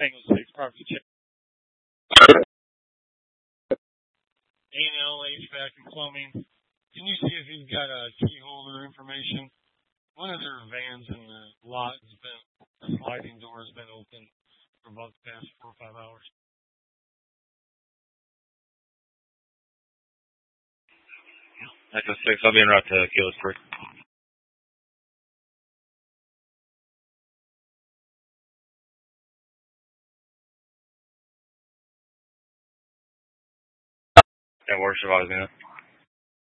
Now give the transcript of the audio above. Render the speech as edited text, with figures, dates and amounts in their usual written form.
Tango 6 property check. A&L HVAC and plumbing. Can you see if he's got a key holder information? One of their vans in the lot has been, the sliding door has been open for about the past 4 or 5 hours. Echo 6, I'll be en route to Kilo Spring. That works, advising it.